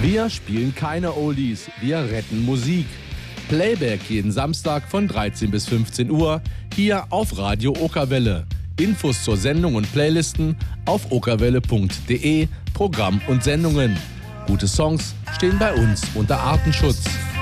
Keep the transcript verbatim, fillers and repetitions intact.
Wir spielen keine Oldies, wir retten Musik. Playback jeden Samstag von dreizehn bis fünfzehn Uhr hier auf Radio Okerwelle. Infos zur Sendung und Playlisten auf okerwelle punkt de, Programm und Sendungen. Gute Songs stehen bei uns unter Artenschutz.